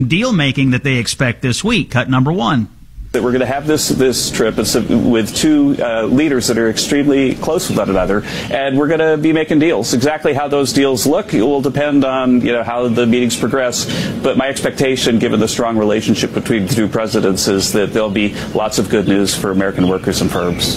deal making that they expect this week. Cut number one. That we're going to have this trip with two leaders that are extremely close with one another, and we're going to be making deals. Exactly how those deals look, it will depend on how the meetings progress. But my expectation, given the strong relationship between the two presidents, is that there'll be lots of good news for American workers and firms.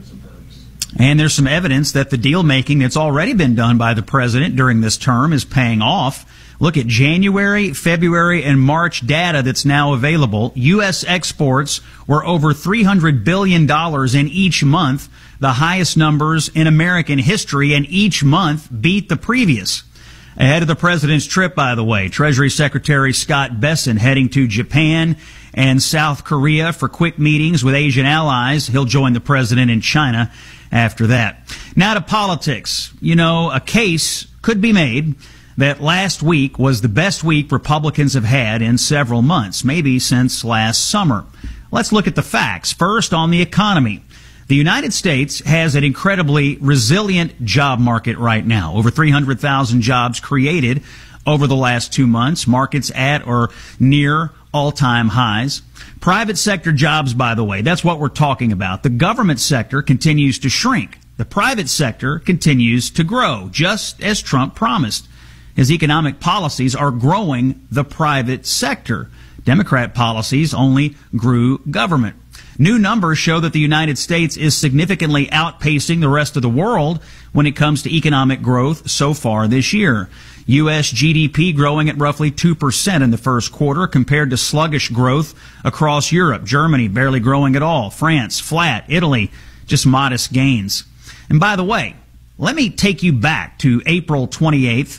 And there's some evidence that the deal making that's already been done by the president during this term is paying off. Look at January, February, and March data that's now available. U.S. exports were over $300 billion in each month, the highest numbers in American history, and each month beat the previous. Ahead of the president's trip, by the way, Treasury Secretary Scott Bessent heading to Japan and South Korea for quick meetings with Asian allies. He'll join the president in China after that. Now to politics. A case could be made that last week was the best week Republicans have had in several months, maybe since last summer. Let's look at the facts. First, on the economy. The United States has an incredibly resilient job market right now. Over 300,000 jobs created over the last 2 months. Markets at or near all-time highs. Private sector jobs, by the way, that's what we're talking about. The government sector continues to shrink. The private sector continues to grow, just as Trump promised. His economic policies are growing the private sector. Democrat policies only grew government. New numbers show that the United States is significantly outpacing the rest of the world when it comes to economic growth so far this year. U.S. GDP growing at roughly 2% in the first quarter compared to sluggish growth across Europe. Germany barely growing at all. France flat. Italy just modest gains. And by the way, let me take you back to April 28th,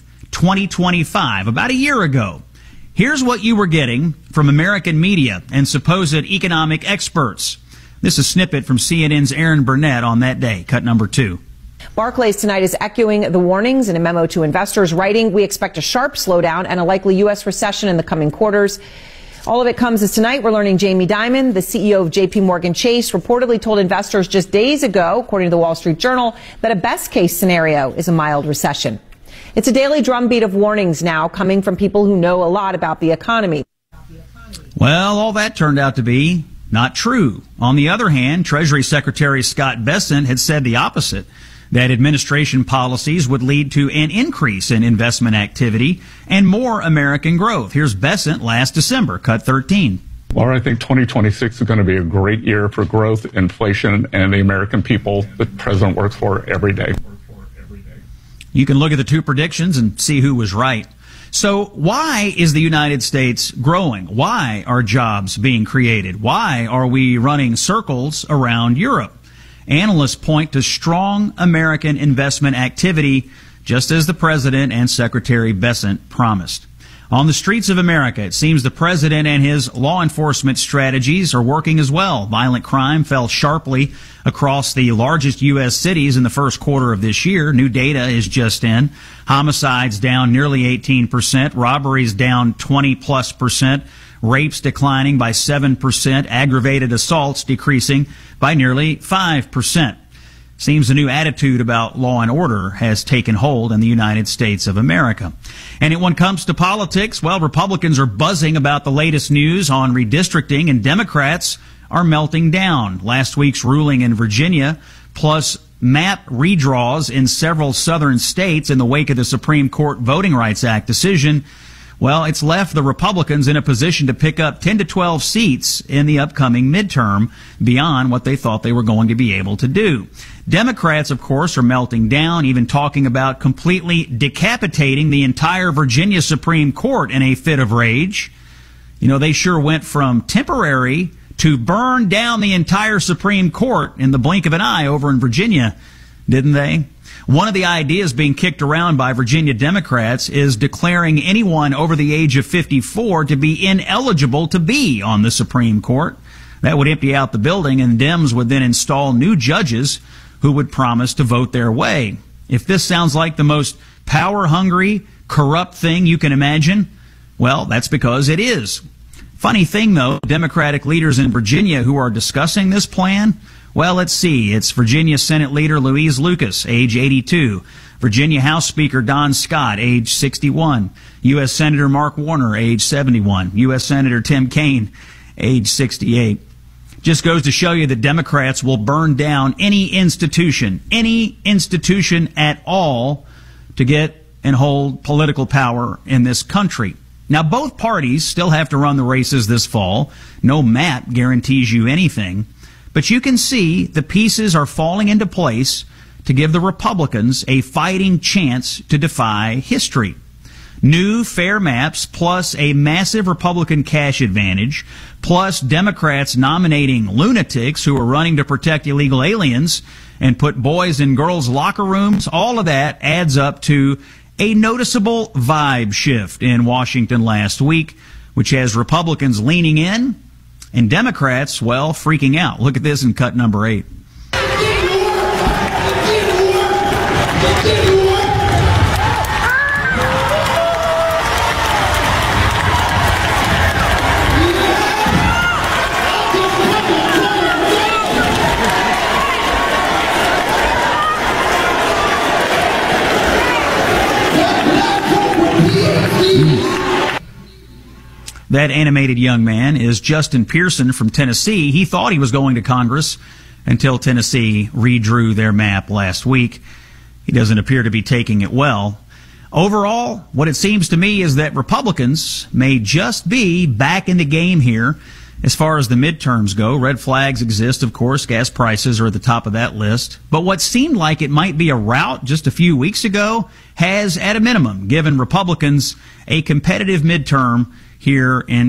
2025, about a year ago. Here's what you were getting from American media and supposed economic experts. This is a snippet from CNN's Aaron Burnett on that day. Cut number two. Barclays tonight is echoing the warnings in a memo to investors, writing, "We expect a sharp slowdown and a likely U.S. recession in the coming quarters." All of it comes as tonight we're learning Jamie Dimon, the CEO of J.P. Morgan Chase, reportedly told investors just days ago, according to the Wall Street Journal, that a best-case scenario is a mild recession. It's a daily drumbeat of warnings now coming from people who know a lot about the economy. Well, all that turned out to be not true. On the other hand, Treasury Secretary Scott Bessent had said the opposite, that administration policies would lead to an increase in investment activity and more American growth. Here's Bessent last December, cut 13. Laura, I think 2026 is going to be a great year for growth, inflation, and the American people the president works for every day. You can look at the two predictions and see who was right. So why is the United States growing? Why are jobs being created? Why are we running circles around Europe? Analysts point to strong American investment activity, just as the president and Secretary Bessent promised. On the streets of America, it seems the president and his law enforcement strategies are working as well. Violent crime fell sharply across the largest U.S. cities in the first quarter of this year. New data is just in. Homicides down nearly 18%, robberies down 20+%, rapes declining by 7%, aggravated assaults decreasing by nearly 5%. Seems a new attitude about law and order has taken hold in the United States of America. And when it comes to politics, well, Republicans are buzzing about the latest news on redistricting, and Democrats are melting down. Last week's ruling in Virginia, plus map redraws in several southern states in the wake of the Supreme Court Voting Rights Act decision, well, it's left the Republicans in a position to pick up 10 to 12 seats in the upcoming midterm beyond what they thought they were going to be able to do. Democrats, of course, are melting down, even talking about completely decapitating the entire Virginia Supreme Court in a fit of rage. You know, they sure went from temporary to burn down the entire Supreme Court in the blink of an eye over in Virginia, didn't they? One of the ideas being kicked around by Virginia Democrats is declaring anyone over the age of 54 to be ineligible to be on the Supreme Court. That would empty out the building, and Dems would then install new judges who would promise to vote their way. If this sounds like the most power-hungry, corrupt thing you can imagine, well, that's because it is. Funny thing, though, Democratic leaders in Virginia who are discussing this plan, well, let's see. It's Virginia Senate Leader Louise Lucas, age 82. Virginia House Speaker Don Scott, age 61. U.S. Senator Mark Warner, age 71. U.S. Senator Tim Kaine, age 68. Just goes to show you that Democrats will burn down any institution at all to get and hold political power in this country. Now, both parties still have to run the races this fall. No map guarantees you anything. But you can see the pieces are falling into place to give the Republicans a fighting chance to defy history. New fair maps plus a massive Republican cash advantage plus Democrats nominating lunatics who are running to protect illegal aliens and put boys in girls' locker rooms, all of that adds up to a noticeable vibe shift in Washington last week, which has Republicans leaning in and Democrats, well, freaking out. Look at this in cut number 8. That animated young man is Justin Pearson from Tennessee. He thought he was going to Congress until Tennessee redrew their map last week. He doesn't appear to be taking it well. Overall, what it seems to me is that Republicans may just be back in the game here as far as the midterms go. Red flags exist, of course. Gas prices are at the top of that list. But what seemed like it might be a rout just a few weeks ago has, at a minimum, given Republicans a competitive midterm here in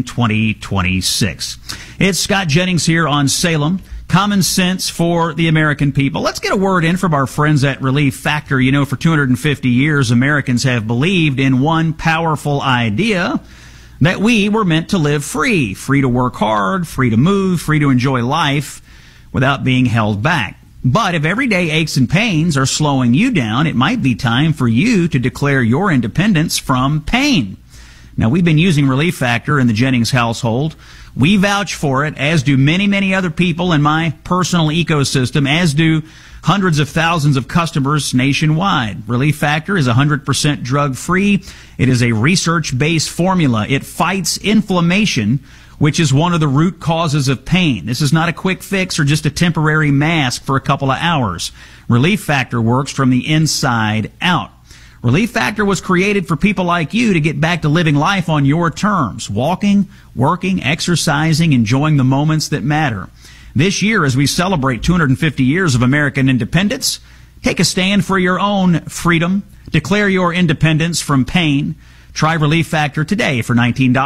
2026. It's Scott Jennings here on Salem. Common sense for the American people. Let's get a word in from our friends at Relief Factor. You know, for 250 years, Americans have believed in one powerful idea, that we were meant to live free to work hard, free to move, free to enjoy life without being held back. But if everyday aches and pains are slowing you down, it might be time for you to declare your independence from pain. Now, we've been using Relief Factor in the Jennings household. We vouch for it, as do many, many other people in my personal ecosystem, as do hundreds of thousands of customers nationwide. Relief Factor is 100% drug-free. It is a research-based formula. It fights inflammation, which is one of the root causes of pain. This is not a quick fix or just a temporary mask for a couple of hours. Relief Factor works from the inside out. Relief Factor was created for people like you to get back to living life on your terms, walking, working, exercising, enjoying the moments that matter. This year, as we celebrate 250 years of American independence, take a stand for your own freedom. Declare your independence from pain. Try Relief Factor today for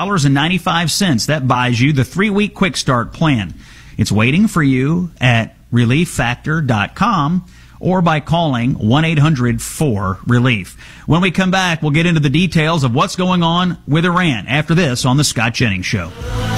$19.95. That buys you the 3-week Quick Start plan. It's waiting for you at ReliefFactor.com. or by calling 1-800-4RELIEF. When we come back, we'll get into the details of what's going on with Iran after this on The Scott Jennings Show.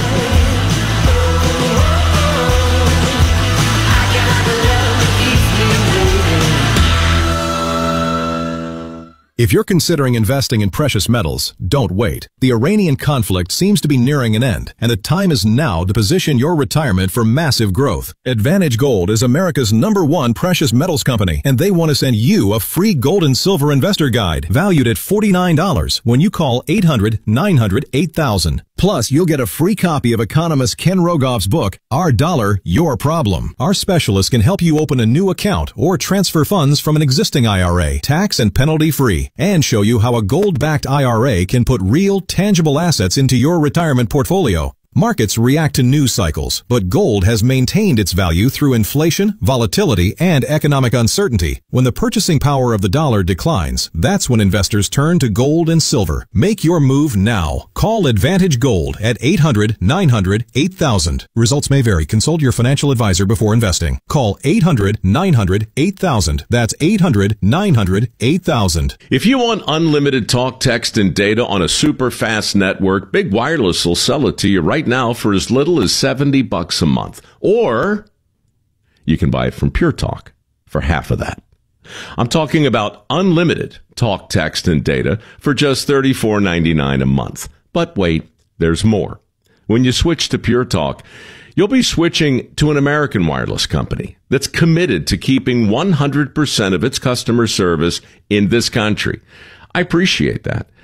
If you're considering investing in precious metals, don't wait. The Iranian conflict seems to be nearing an end, and the time is now to position your retirement for massive growth. Advantage Gold is America's #1 precious metals company, and they want to send you a free gold and silver investor guide valued at $49 when you call 800-900-8000. Plus, you'll get a free copy of economist Ken Rogoff's book, Our Dollar, Your Problem. Our specialists can help you open a new account or transfer funds from an existing IRA, tax and penalty-free, and show you how a gold-backed IRA can put real, tangible assets into your retirement portfolio. Markets react to news cycles, but gold has maintained its value through inflation, volatility, and economic uncertainty. When the purchasing power of the dollar declines, that's when investors turn to gold and silver. Make your move now. Call Advantage Gold at 800-900-8000. Results may vary. Consult your financial advisor before investing. Call 800-900-8000. That's 800-900-8000. If you want unlimited talk, text, and data on a super fast network, Big Wireless will sell it to you right now for as little as $70 a month. Or you can buy it from Pure Talk for half of that. I'm talking about unlimited talk, text, and data for just $34.99 a month. But wait, there's more. When you switch to Pure Talk, you'll be switching to an American wireless company that's committed to keeping 100% of its customer service in this country. I appreciate that.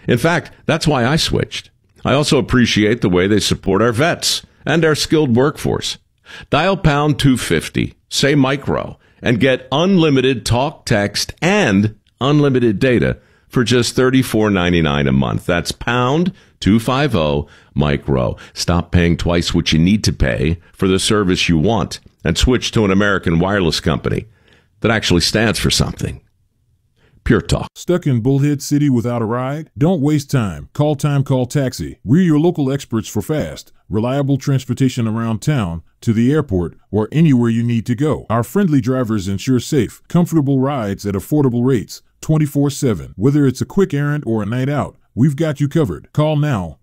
In fact, that's why I switched. I also appreciate the way they support our vets and our skilled workforce. Dial pound 250, say micro, and get unlimited talk, text, and unlimited data for just $34.99 a month. That's pound 250 micro. Stop paying twice what you need to pay for the service you want and switch to an American wireless company that actually stands for something. Pure Talk. Stuck in Bullhead City without a ride? Don't waste time. Call Taxi. We're your local experts for fast, reliable transportation around town, to the airport, or anywhere you need to go. Our friendly drivers ensure safe, comfortable rides at affordable rates, 24/7. Whether it's a quick errand or a night out, we've got you covered. Call now,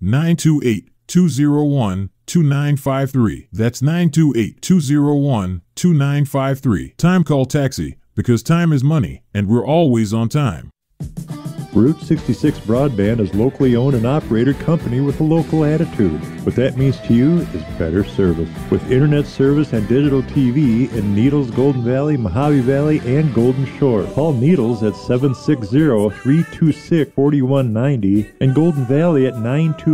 928-201-2953. That's 928-201-2953. Time Call Taxi, because time is money, and we're always on time. Route 66 Broadband is locally owned and operated company with a local attitude. What that means to you is better service. With internet service and digital TV in Needles, Golden Valley, Mojave Valley, and Golden Shore. Call Needles at 760-326-4190 and Golden Valley at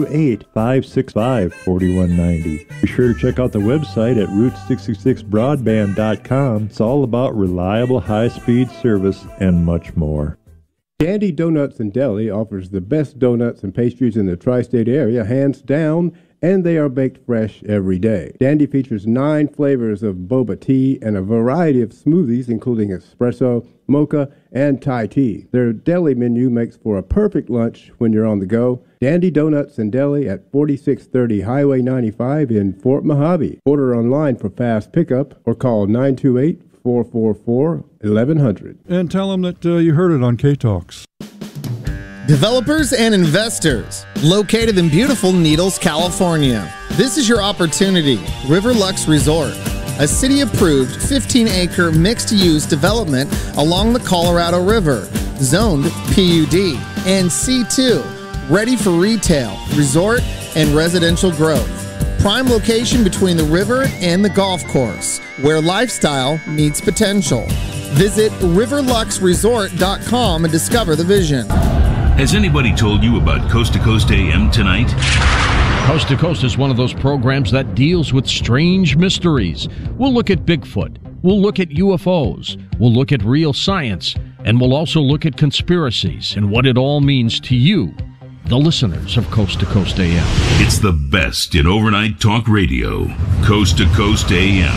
928-565-4190. Be sure to check out the website at Route66Broadband.com. It's all about reliable high-speed service and much more. Dandy Donuts and Deli offers the best donuts and pastries in the tri-state area, hands down, and they are baked fresh every day. Dandy features 9 flavors of boba tea and a variety of smoothies, including espresso, mocha, and Thai tea. Their deli menu makes for a perfect lunch when you're on the go. Dandy Donuts and Deli at 4630 Highway 95 in Fort Mojave. Order online for fast pickup or call 928-444-1100. And tell them that you heard it on K-Talks. Developers and investors, located in beautiful Needles, California. This is your opportunity. Riverlux Resort, a city-approved 15-acre mixed-use development along the Colorado River, zoned PUD and C2, ready for retail, resort, and residential growth. Prime location between the river and the golf course, where lifestyle meets potential. Visit riverluxresort.com and discover the vision. Has anybody told you about Coast to Coast AM tonight? Coast to Coast is one of those programs that deals with strange mysteries. We'll look at Bigfoot. We'll look at UFOs. We'll look at real science. And we'll also look at conspiracies and what it all means to you, the listeners of Coast to Coast AM. It's the best in overnight talk radio. Coast to Coast AM.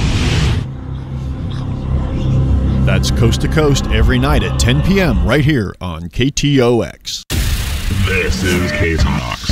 That's Coast to Coast every night at 10 p.m. right here on KTOX. This is K-Talks.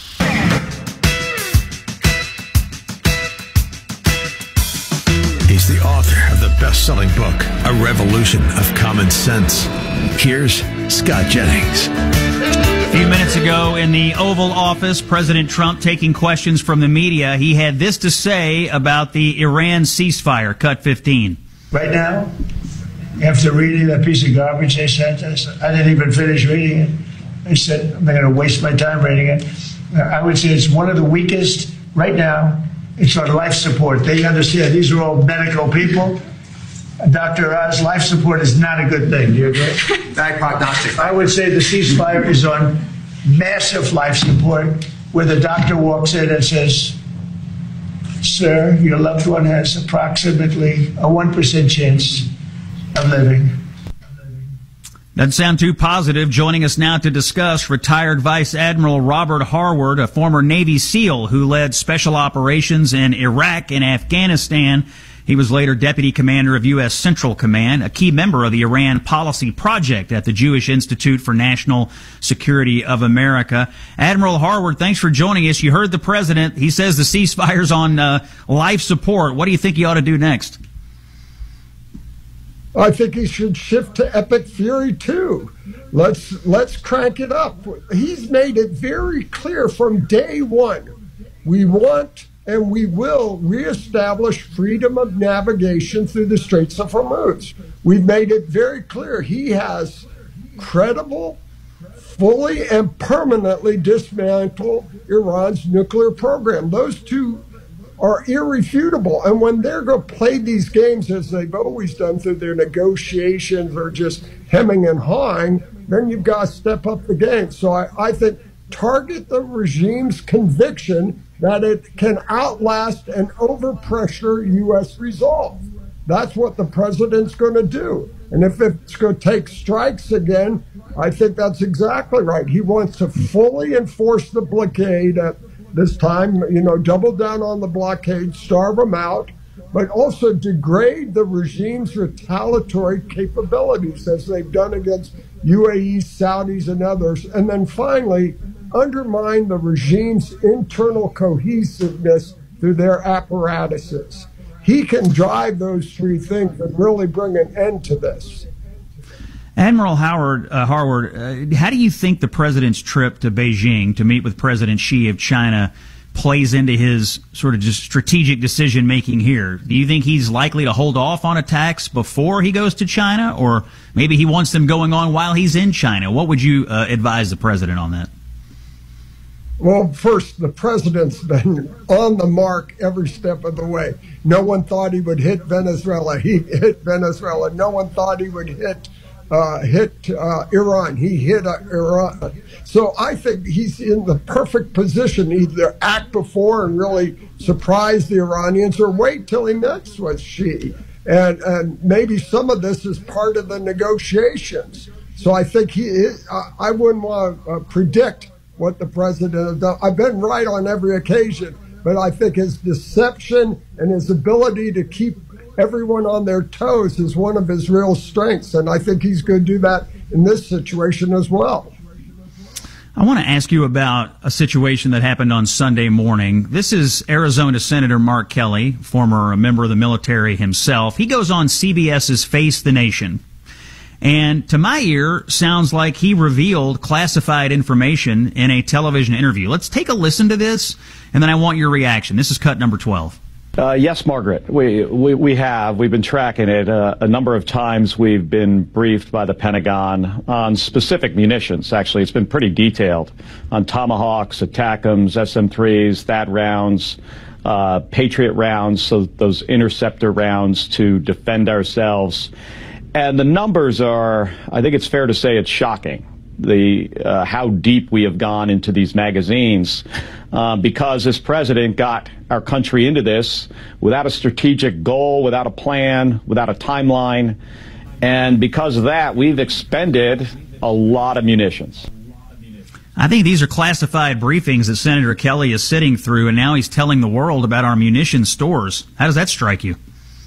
He's the author of the best-selling book, A Revolution of Common Sense. Here's Scott Jennings. A few minutes ago in the Oval Office, President Trump taking questions from the media. He had this to say about the Iran ceasefire, Cut 15. Right now, after reading that piece of garbage they sent us, I didn't even finish reading it. I said, I'm not going to waste my time reading it. I would say it's one of the weakest right now. It's on life support. They understand these are all medical people. Dr. Oz, life support is not a good thing. Do you agree? Bad prognostic. I would say the ceasefire is on massive life support, where the doctor walks in and says, sir, your loved one has approximately a 1% chance of living. Doesn't sound too positive. Joining us now to discuss, retired Vice Admiral Robert Harward, a former Navy SEAL who led special operations in Iraq and Afghanistan. He was later Deputy Commander of U.S. Central Command, a key member of the Iran Policy Project at the Jewish Institute for National Security of America. Admiral Harward, thanks for joining us. You heard the president. He says the ceasefire's on life support. What do you think he ought to do next? I think he should shift to Epic Fury 2. Let's crank it up. He's made it very clear from day one. We want and we will reestablish freedom of navigation through the Straits of Hormuz. We've made it very clear he has credible, fully and permanently dismantle Iran's nuclear program. Those two are irrefutable. And when they're going to play these games, as they've always done through their negotiations or just hemming and hawing, then you've got to step up the game. So I think target the regime's conviction that it can outlast and overpressure U.S. resolve. That's what the president's going to do. And if it's going to take strikes again, I think that's exactly right. He wants to fully enforce the blockade at this time, double down on the blockade, starve them out, but also degrade the regime's retaliatory capabilities as they've done against UAE, Saudis, and others. And then finally, undermine the regime's internal cohesiveness through their apparatuses. He can drive those three things and really bring an end to this. Admiral Harward, how do you think the president's trip to Beijing to meet with President Xi of China plays into his sort of just strategic decision-making here? Do you think he's likely to hold off on attacks before he goes to China, or maybe he wants them going on while he's in China? What would you advise the president on that? Well, first, the president's been on the mark every step of the way. No one thought he would hit Venezuela. He hit Venezuela. No one thought he would hit Iran. He hit Iran. So I think he's in the perfect position, either act before and really surprise the Iranians, or wait till he meets with Xi. And maybe some of this is part of the negotiations. So I think I wouldn't want to predict what the president has done. I've been right on every occasion, but I think his deception and his ability to keep everyone on their toes is one of his real strengths, and I think he's going to do that in this situation as well. I want to ask you about a situation that happened on Sunday morning. This is Arizona Senator Mark Kelly, former member of the military himself. He goes on CBS's Face the Nation, and to my ear, sounds like he revealed classified information in a television interview. Let's take a listen to this, and then I want your reaction. This is cut number 12. Yes, Margaret, we have. We've been tracking it. A number of times we've been briefed by the Pentagon on specific munitions. Actually, it's been pretty detailed on Tomahawks, ATACMS, SM-3s, THAAD rounds, Patriot rounds, so those interceptor rounds to defend ourselves. And the numbers are, I think it's fair to say, it's shocking. How deep we have gone into these magazines, because this president got our country into this without a strategic goal, without a plan, without a timeline, and because of that, we've expended a lot of munitions. I think these are classified briefings that Senator Kelly is sitting through, and now he's telling the world about our munition stores. How does that strike you?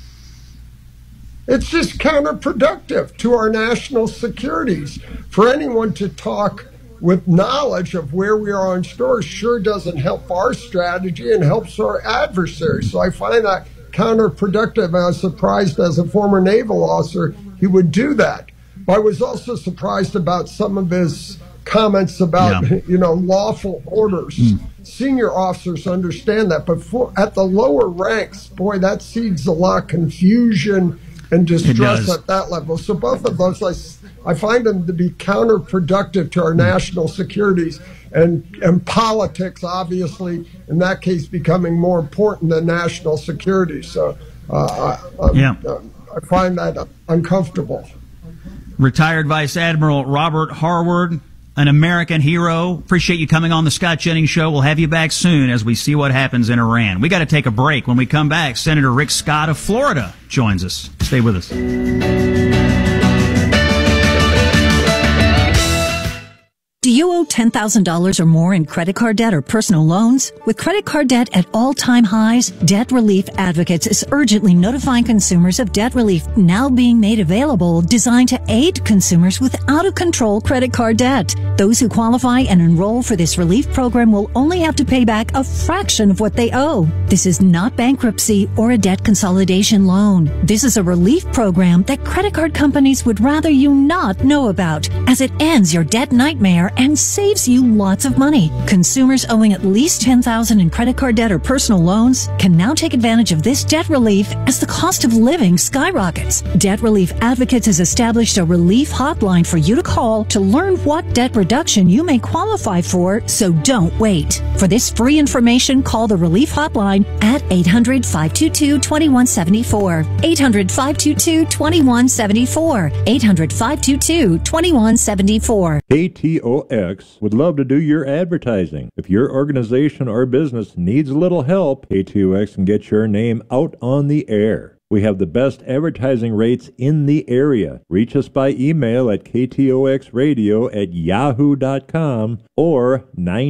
It's just counterproductive to our national securities. For anyone to talk with knowledge of where we are on stores sure doesn't help our strategy and helps our adversaries. So I find that counterproductive. I was surprised as a former naval officer he would do that. But I was also surprised about some of his comments about, lawful orders. Senior officers understand that, but at the lower ranks, boy, that seeds a lot of confusion and distress at that level. So both of those, I find them to be counterproductive to our national securities and politics, obviously, in that case, becoming more important than national security. So I find that uncomfortable. Retired Vice Admiral Robert Harward, an American hero. Appreciate you coming on the Scott Jennings Show. We'll have you back soon as we see what happens in Iran. We got to take a break. When we come back, Senator Rick Scott of Florida joins us. Stay with us. Do you owe $10,000 or more in credit card debt or personal loans? With credit card debt at all-time highs, Debt Relief Advocates is urgently notifying consumers of debt relief now being made available, designed to aid consumers with out-of-control credit card debt. Those who qualify and enroll for this relief program will only have to pay back a fraction of what they owe. This is not bankruptcy or a debt consolidation loan. This is a relief program that credit card companies would rather you not know about, as it ends your debt nightmare and saves you lots of money. Consumers owing at least $10,000 in credit card debt or personal loans can now take advantage of this debt relief as the cost of living skyrockets. Debt Relief Advocates has established a relief hotline for you to call to learn what debt reduction you may qualify for, so don't wait. For this free information, call the relief hotline at 800-522-2174. 800-522-2174. 800-522-2174. KTOX KTOX would love to do your advertising. If your organization or business needs a little help, KTOX can get your name out on the air. We have the best advertising rates in the area. Reach us by email at ktoxradio@yahoo.com or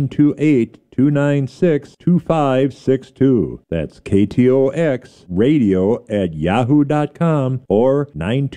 928-296-2562. That's ktoxradio@yahoo.com or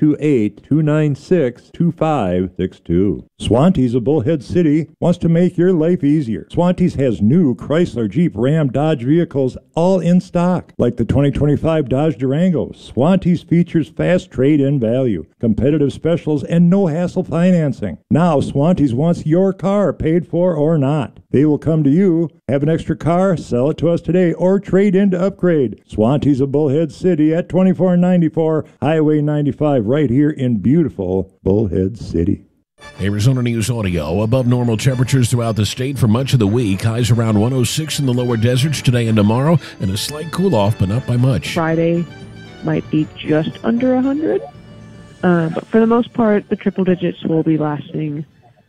928-296-2562. Swantee's of Bullhead City wants to make your life easier. Swantee's has new Chrysler, Jeep, Ram, Dodge vehicles all in stock, like the 2025 Dodge Durango. Swantee's features fast trade-in value, competitive specials, and no-hassle financing. Now Swantee's wants your car, paid for or not. They will come to you. Have an extra car? Sell it to us today or trade in to upgrade. Swantee's of Bullhead City at 2494 Highway 95 right here in beautiful Bullhead City. Arizona News Audio. Above normal temperatures throughout the state for much of the week. Highs around 106 in the lower deserts today and tomorrow, and a slight cool-off, but not by much. Friday might be just under 100, but for the most part, the triple digits will be lasting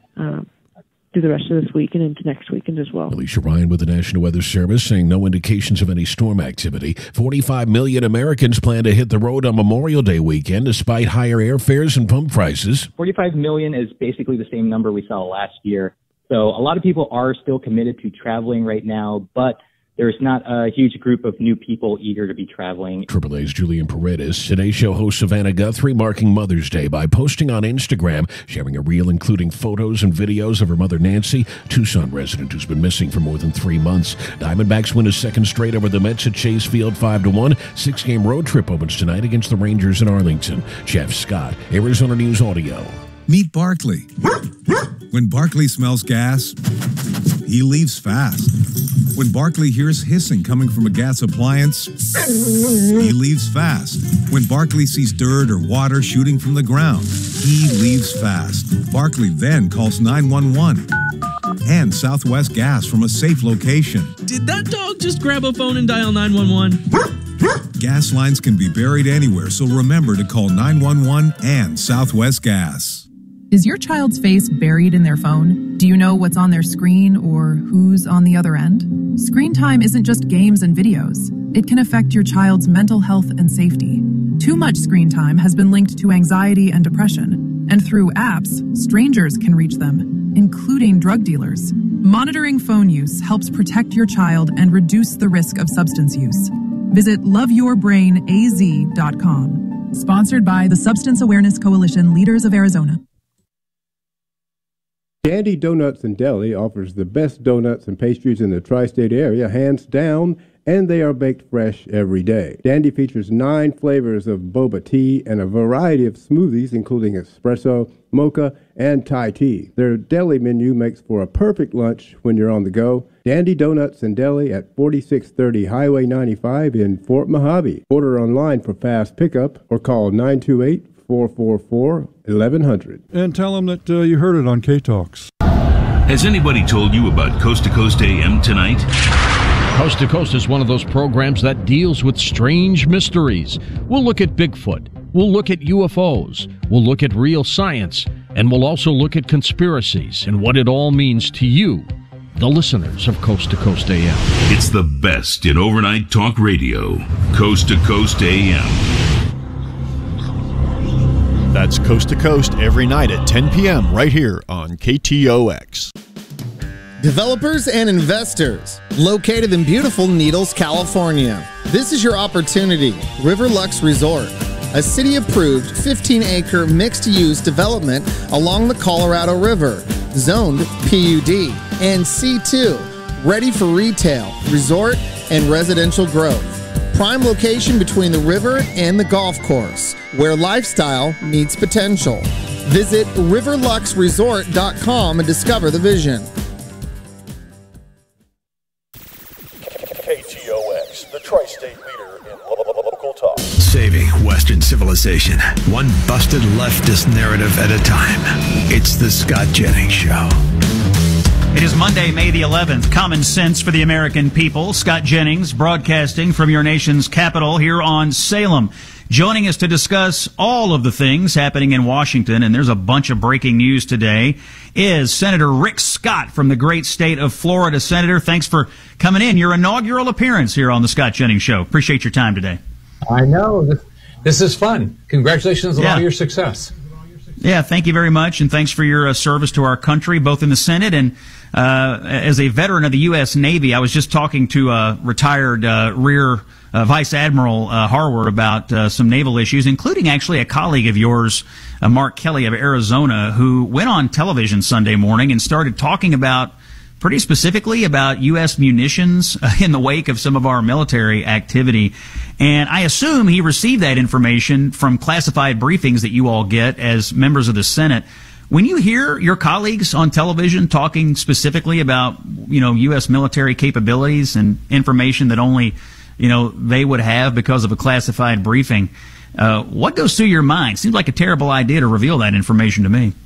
through the rest of this week and into next weekend as well. Alicia Ryan with the National Weather Service saying no indications of any storm activity. 45 million Americans plan to hit the road on Memorial Day weekend despite higher airfares and pump prices. 45 million is basically the same number we saw last year. So a lot of people are still committed to traveling right now, but there's not a huge group of new people eager to be traveling. AAA's Julian Paredes. Today's show host Savannah Guthrie marking Mother's Day by posting on Instagram, sharing a reel including photos and videos of her mother Nancy, Tucson resident who's been missing for more than 3 months. Diamondbacks win a second straight over the Mets at Chase Field 5-1. 6-game road trip opens tonight against the Rangers in Arlington. Jeff Scott, Arizona News Audio. Meet Barkley. When Barkley smells gas, he leaves fast. When Barkley hears hissing coming from a gas appliance, he leaves fast. When Barkley sees dirt or water shooting from the ground, he leaves fast. Barkley then calls 911 and Southwest Gas from a safe location. Did that dog just grab a phone and dial 911? Gas lines can be buried anywhere, so remember to call 911 and Southwest Gas. Is your child's face buried in their phone? Do you know what's on their screen or who's on the other end? Screen time isn't just games and videos. It can affect your child's mental health and safety. Too much screen time has been linked to anxiety and depression, and through apps, strangers can reach them, including drug dealers. Monitoring phone use helps protect your child and reduce the risk of substance use. Visit loveyourbrainaz.com. Sponsored by the Substance Awareness Coalition, Leaders of Arizona. Dandy Donuts and Deli offers the best donuts and pastries in the tri-state area, hands down, and they are baked fresh every day. Dandy features 9 flavors of boba tea and a variety of smoothies, including espresso, mocha, and Thai tea. Their deli menu makes for a perfect lunch when you're on the go. Dandy Donuts and Deli at 4630 Highway 95 in Fort Mojave. Order online for fast pickup or call 928-444-1100. And tell them that you heard it on K-Talks. Has anybody told you about Coast to Coast AM tonight? Coast to Coast is one of those programs that deals with strange mysteries. We'll look at Bigfoot. We'll look at UFOs. We'll look at real science. And we'll also look at conspiracies and what it all means to you, the listeners of Coast to Coast AM. It's the best in overnight talk radio. Coast to Coast AM. That's Coast to Coast every night at 10 p.m. right here on KTOX. Developers and investors located in beautiful Needles, California. This is your opportunity. Riverlux Resort, a city-approved 15-acre mixed-use development along the Colorado River, zoned PUD and C2, ready for retail, resort, and residential growth. Prime location between the river and the golf course, where lifestyle meets potential. Visit riverluxresort.com and discover the vision. KTOX, the tri-state leader in local talk. Saving Western civilization, one busted leftist narrative at a time. It's the Scott Jennings Show. It is Monday, May the 11th. Common sense for the American people. Scott Jennings broadcasting from your nation's capital here on Salem. Joining us to discuss all of the things happening in Washington, and there's a bunch of breaking news today, is Senator Rick Scott from the great state of Florida. Senator, thanks for coming in. Your inaugural appearance here on the Scott Jennings Show. Appreciate your time today. I know. This is fun. Congratulations on all your success. Yeah, thank you very much, and thanks for your service to our country, both in the Senate and as a veteran of the U.S. Navy. I was just talking to retired Rear Vice Admiral Harward about some naval issues, including actually a colleague of yours, Mark Kelly of Arizona, who went on television Sunday morning and started talking about, pretty specifically, about U.S. munitions in the wake of some of our military activity. And I assume he received that information from classified briefings that you all get as members of the Senate. When you hear your colleagues on television talking specifically about, U.S. military capabilities and information that only, they would have because of a classified briefing, what goes through your mind? Seems like a terrible idea to reveal that information to me.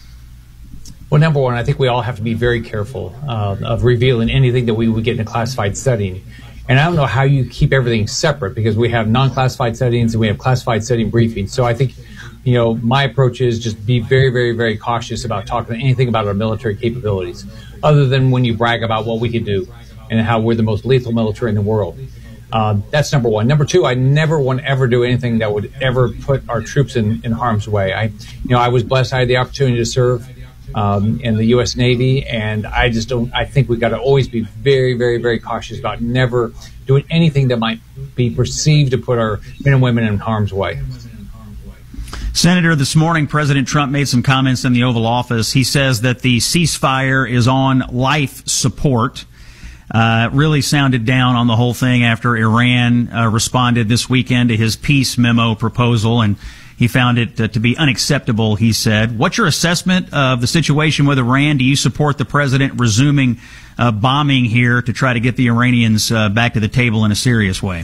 Well, number one, I think we all have to be very careful of revealing anything that we would get in a classified setting. And I don't know how you keep everything separate, because we have non-classified settings and we have classified setting briefings. So I think, my approach is just be very, very, very cautious about talking anything about our military capabilities, other than when you brag about what we can do and how we're the most lethal military in the world. That's number one. Number two, I never want to ever do anything that would ever put our troops in harm's way. I was blessed. I had the opportunity to serve in the U.S. Navy, and I think we've got to always be very, very, very cautious about never doing anything that might be perceived to put our men and women in harm's way. Senator, this morning President Trump made some comments in the Oval Office. He says that the ceasefire is on life support. Really sounded down on the whole thing after Iran responded this weekend to his peace memo proposal, and he found it to be unacceptable, he said. What's your assessment of the situation with Iran? Do you support the president resuming bombing here to try to get the Iranians back to the table in a serious way?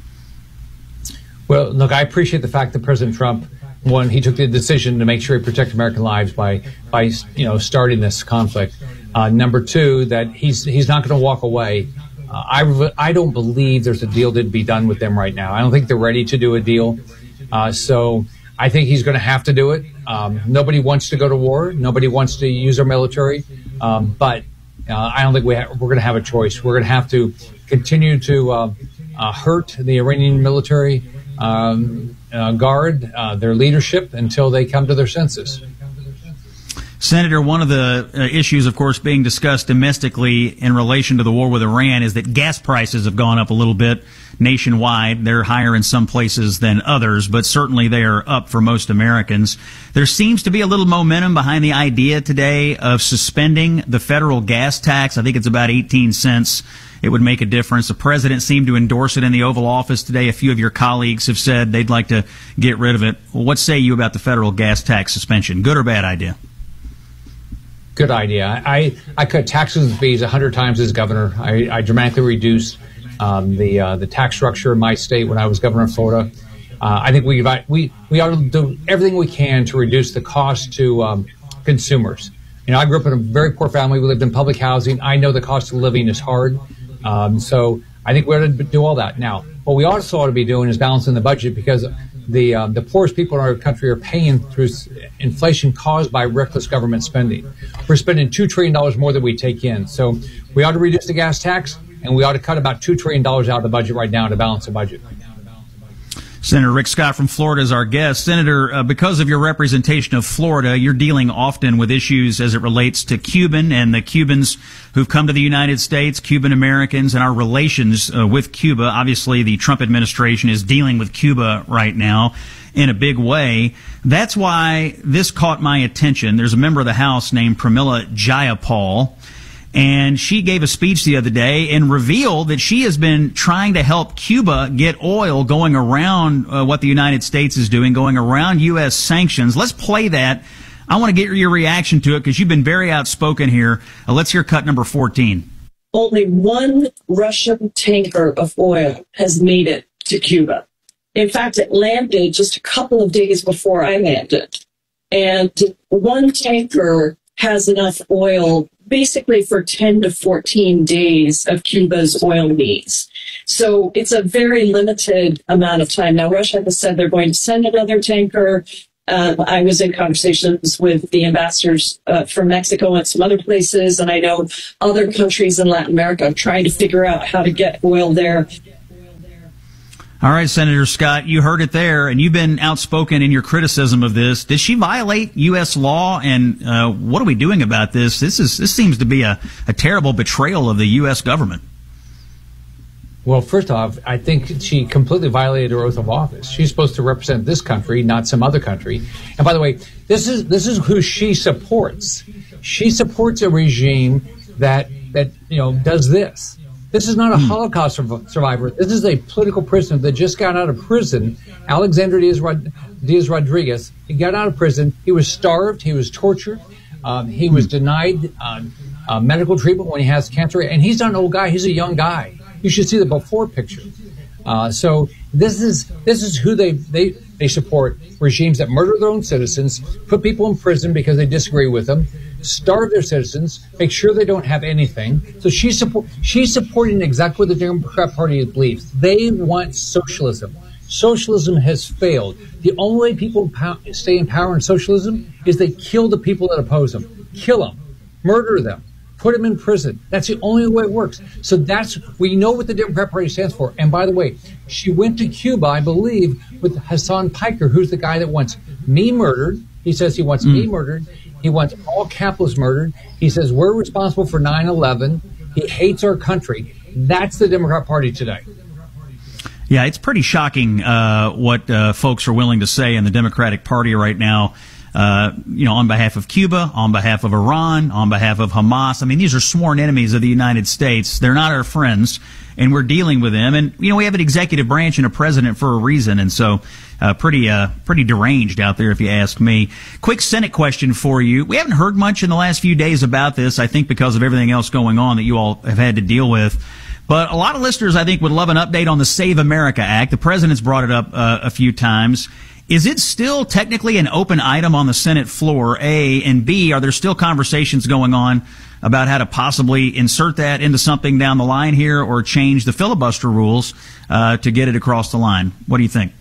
Well, look, I appreciate the fact that President Trump, one, he took the decision to make sure he protected American lives by starting this conflict. Number two, that he's not going to walk away. I don't believe there's a deal to be done with them right now. I don't think they're ready to do a deal. So I think he's going to have to do it. Nobody wants to go to war. Nobody wants to use our military. But I don't think we're going to have a choice. We're going to have to continue to hurt the Iranian military guard, their leadership, until they come to their senses. Senator, one of the issues, of course, being discussed domestically in relation to the war with Iran is that gas prices have gone up a little bit nationwide. They're higher in some places than others, but certainly they are up for most Americans. There seems to be a little momentum behind the idea today of suspending the federal gas tax. I think it's about 18 cents. It would make a difference. The president seemed to endorse it in the Oval Office today. A few of your colleagues have said they'd like to get rid of it. What say you about the federal gas tax suspension? Good or bad idea? Good idea. I cut taxes and fees 100 times as governor. I dramatically reduced the tax structure in my state when I was governor of Florida. I think we ought to do everything we can to reduce the cost to consumers. I grew up in a very poor family. We lived in public housing. I know the cost of living is hard. So I think we ought to do all that. Now, what we also ought to be doing is balancing the budget, because the poorest people in our country are paying through inflation caused by reckless government spending. We're spending $2 trillion more than we take in. So we ought to reduce the gas tax, and we ought to cut about $2 trillion out of the budget right now to balance the budget. Senator Rick Scott from Florida is our guest. Senator, because of your representation of Florida, you're dealing often with issues as it relates to Cuban and the Cubans who've come to the United States, Cuban Americans, and our relations with Cuba. Obviously, the Trump administration is dealing with Cuba right now in a big way. That's why this caught my attention. There's a member of the House named Pramila Jayapal, and she gave a speech the other day and revealed that she has been trying to help Cuba get oil going around what the United States is doing, going around U.S. sanctions. Let's play that. I want to get your reaction to it because you've been very outspoken here. Let's hear cut number 14. Only one Russian tanker of oil has made it to Cuba. In fact, it landed just a couple of days before I landed. And one tanker has enough oil basically for 10 to 14 days of Cuba's oil needs. So it's a very limited amount of time. Now, Russia has said they're going to send another tanker. I was in conversations with the ambassadors from Mexico and some other places, and I know other countries in Latin America are trying to figure out how to get oil there. All right, Senator Scott, you heard it there, and you've been outspoken in your criticism of this. Does she violate U.S. law, and what are we doing about this? This seems to be a terrible betrayal of the U.S. government. Well, first off, I think she completely violated her oath of office. She's supposed to represent this country, not some other country. And by the way, this is who she supports. She supports a regime that does this. This is not a Holocaust survivor. This is a political prisoner that just got out of prison. Alexander Diaz Rodriguez. He got out of prison. He was starved. He was tortured. He was denied medical treatment when he has cancer. And he's not an old guy. He's a young guy. You should see the before picture. So this is who they support: regimes that murder their own citizens, put people in prison because they disagree with them, starve their citizens, make sure they don't have anything. So she's supporting exactly what the Democrat Party believes. They want socialism. Socialism has failed. The only way people stay in power in socialism is they kill the people that oppose them, kill them, murder them, put them in prison. That's the only way it works. So we know what the Democrat Party stands for. And by the way, she went to Cuba, I believe, with Hassan Piker, who's the guy that wants me murdered. He says he wants me murdered. He wants all capitalists murdered. He says we're responsible for 9/11. He hates our country. That's the Democrat Party today. Yeah, it's pretty shocking what folks are willing to say in the Democratic Party right now. On behalf of Cuba, on behalf of Iran, on behalf of Hamas. I mean, these are sworn enemies of the United States. They're not our friends, and we're dealing with them. And, we have an executive branch and a president for a reason. And so, pretty deranged out there, if you ask me. Quick Senate question for you. We haven't heard much in the last few days about this, I think because of everything else going on that you all have had to deal with. But a lot of listeners, I think, would love an update on the Save America Act. The president's brought it up a few times. Is it still technically an open item on the Senate floor, A, and B, are there still conversations going on about how to possibly insert that into something down the line here or change the filibuster rules to get it across the line? What do you think?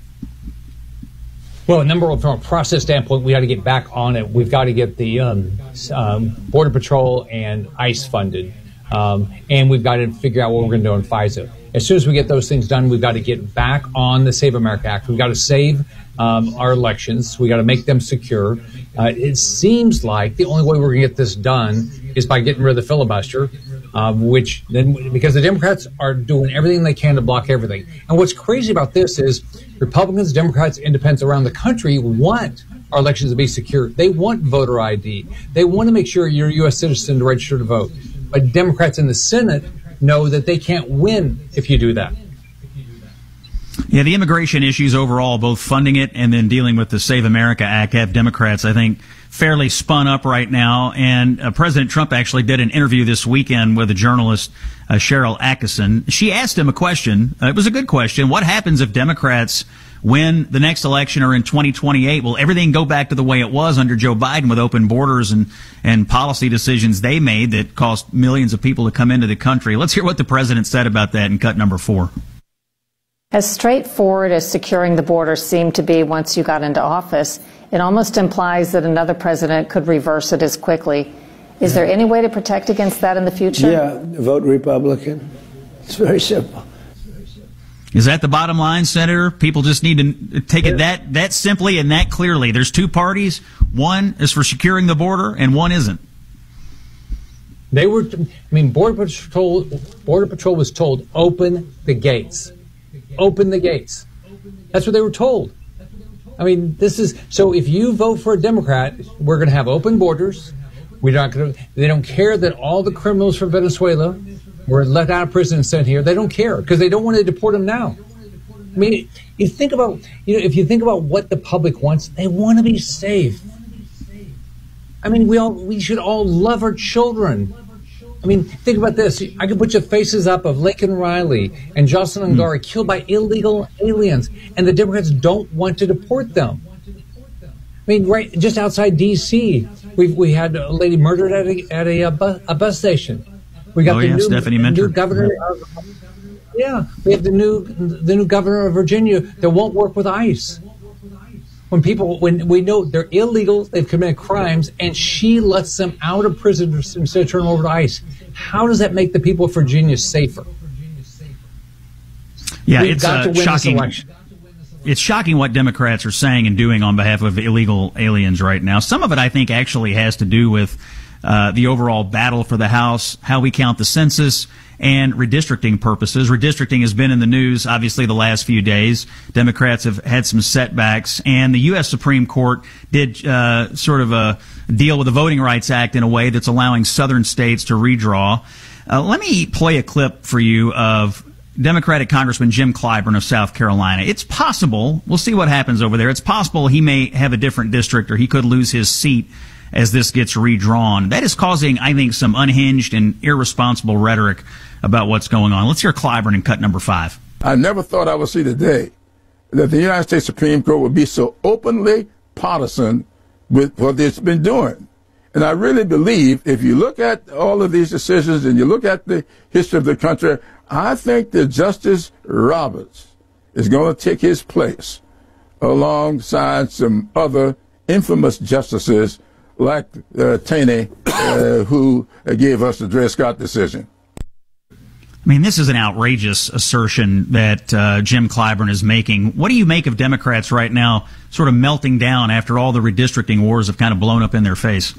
Well, number one, from a process standpoint, we got to get back on it. We've got to get the Border Patrol and ICE funded, and we've got to figure out what we're going to do on FISA. As soon as we get those things done, we've got to get back on the Save America Act. We've got to save our elections. We got to make them secure. It seems like the only way we're going to get this done is by getting rid of the filibuster, because the Democrats are doing everything they can to block everything. And what's crazy about this is Republicans, Democrats, independents around the country want our elections to be secure. They want voter ID. They want to make sure you're a U.S. citizen to register to vote. But Democrats in the Senate know that they can't win if you do that. Yeah, the immigration issues overall, both funding it and then dealing with the Save America Act, have Democrats, I think, fairly spun up right now. And President Trump actually did an interview this weekend with a journalist, Cheryl Atkinson. She asked him a question. It was a good question. What happens if Democrats win the next election or in 2028? Will everything go back to the way it was under Joe Biden with open borders and policy decisions they made that cost millions of people to come into the country? Let's hear what the president said about that in cut number 4. As straightforward as securing the border seemed to be once you got into office, it almost implies that another president could reverse it as quickly. Is there any way to protect against that in the future? Yeah, vote Republican. It's very simple. Is that the bottom line, Senator? People just need to take it that simply and that clearly. There's two parties. One is for securing the border, and one isn't. Border Patrol was told, open the gates. Open the gates. That's what they were told. So if you vote for a Democrat, we're going to have open borders. They don't care that all the criminals from Venezuela were let out of prison and sent here. They don't care because they don't want to deport them now. If you think about what the public wants, they want to be safe. We should all love our children. Think about this. I could put your faces up of Lincoln Riley and Jocelyn Ngari killed by illegal aliens, and the Democrats don't want to deport them. Right just outside D.C., We had a lady murdered at a bus station. We got Stephanie Minter. New governor. We have the new governor of Virginia that won't work with ICE. When we know they're illegal, they've committed crimes, and she lets them out of prison instead of turning them over to ICE. How does that make the people of Virginia safer? Yeah, it's shocking. It's shocking what Democrats are saying and doing on behalf of illegal aliens right now. Some of it, I think, actually has to do with the overall battle for the House, how we count the census, and redistricting purposes. Redistricting has been in the news, obviously, the last few days. Democrats have had some setbacks, and the U.S. Supreme Court did sort of deal with the Voting Rights Act in a way that's allowing southern states to redraw. Let me play a clip for you of Democratic Congressman Jim Clyburn of South Carolina. It's possible, we'll see what happens over there, it's possible he may have a different district or he could lose his seat as this gets redrawn. That is causing, I think, some unhinged and irresponsible rhetoric about what's going on. Let's hear Clyburn in cut number 5. I never thought I would see the day that the United States Supreme Court would be so openly partisan with what it's been doing. And I really believe if you look at all of these decisions and you look at the history of the country, I think that Justice Roberts is going to take his place alongside some other infamous justices like Taney, who gave us the Dred Scott decision. I mean, this is an outrageous assertion that Jim Clyburn is making. What do you make of Democrats right now sort of melting down after all the redistricting wars have kind of blown up in their face?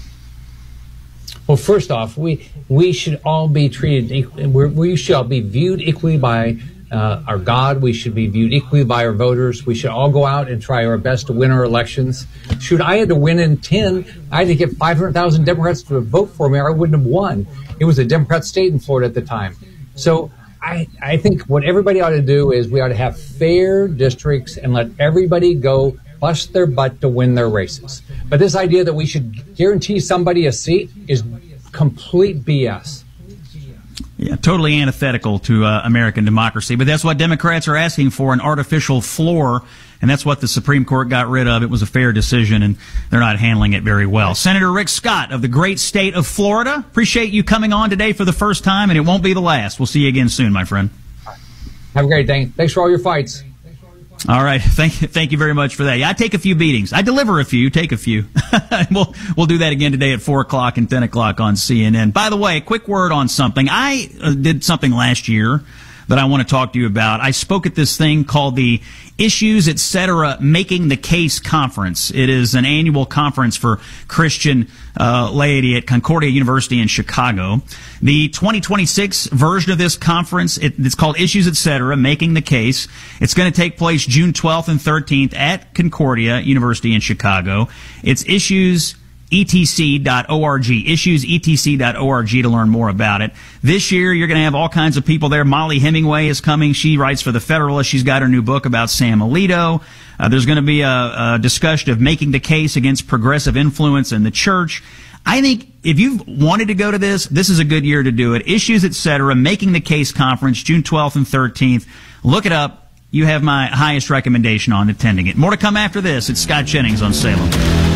Well, first off, we should all be treated equally. We should all be viewed equally by our God. We should be viewed equally by our voters. We should all go out and try our best to win our elections. Shoot, I had to win in 10. I had to get 500,000 Democrats to vote for me, or I wouldn't have won. It was a Democrat state in Florida at the time. So I think what everybody ought to do is we ought to have fair districts and let everybody go bust their butt to win their races. But this idea that we should guarantee somebody a seat is complete BS. Yeah, totally antithetical to American democracy. But that's what Democrats are asking for, an artificial floor, and that's what the Supreme Court got rid of. It was a fair decision, and they're not handling it very well. Senator Rick Scott of the great state of Florida, appreciate you coming on today for the first time, and it won't be the last. We'll see you again soon, my friend. Have a great day. Thanks for all your fights. All right. Thank you very much for that. Yeah, I take a few beatings. I deliver a few, take a few. We'll do that again today at 4 o'clock and 10 o'clock on CNN. By the way, a quick word on something. I did something last year that I want to talk to you about. I spoke at this thing called the Issues, Etc. Making the Case Conference. It is an annual conference for Christian laity at Concordia University in Chicago. The 2026 version of this conference, it's called Issues, Etc. Making the Case. It's going to take place June 12th and 13th at Concordia University in Chicago. It's issuesetc.org, issuesetc.org to learn more about it. This year, you're going to have all kinds of people there. Molly Hemingway is coming. She writes for The Federalist. She's got her new book about Sam Alito. There's going to be a discussion of making the case against progressive influence in the church. I think if you've wanted to go to this is a good year to do it. Issues, Etc., Making the Case Conference, June 12th and 13th. Look it up. You have my highest recommendation on attending it. More to come after this. It's Scott Jennings on Salem.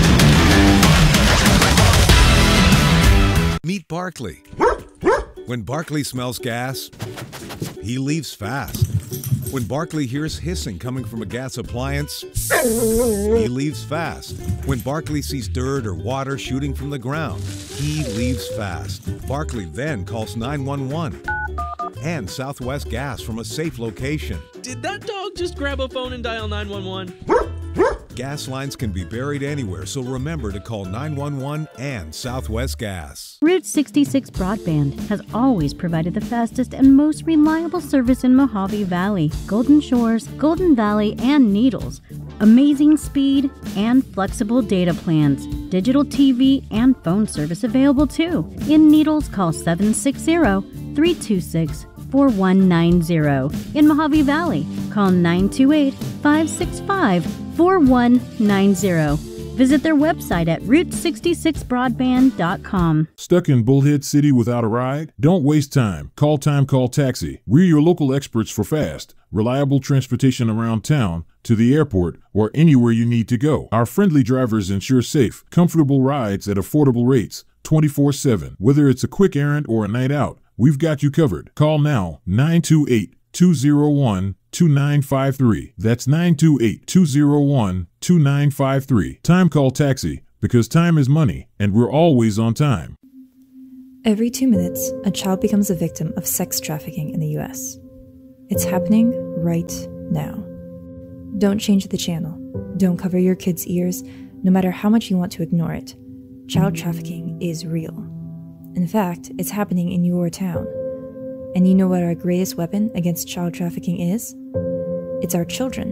Meet Barkley. When Barkley smells gas, he leaves fast. When Barkley hears hissing coming from a gas appliance, he leaves fast. When Barkley sees dirt or water shooting from the ground, he leaves fast. Barkley then calls 911 and Southwest Gas from a safe location. Did that dog just grab a phone and dial 911? Gas lines can be buried anywhere, so remember to call 911 and Southwest Gas. Route 66 Broadband has always provided the fastest and most reliable service in Mojave Valley, Golden Shores, Golden Valley, and Needles. Amazing speed and flexible data plans. Digital TV and phone service available too. In Needles, call 760-326-4190. In Mojave Valley, call 928-565-4190. Visit their website at route66broadband.com. Stuck in Bullhead City without a ride? Don't waste time. Call Time Call Taxi. We're your local experts for fast, reliable transportation around town, to the airport, or anywhere you need to go. Our friendly drivers ensure safe, comfortable rides at affordable rates, 24/7. Whether it's a quick errand or a night out, we've got you covered. Call now, 928-201-2953. That's 928-201-2953. Time Call Taxi, because time is money, and we're always on time. Every 2 minutes, a child becomes a victim of sex trafficking in the U.S. It's happening right now. Don't change the channel. Don't cover your kids' ears, no matter how much you want to ignore it. Child trafficking is real. In fact, it's happening in your town. And you know what our greatest weapon against child trafficking is? It's our children.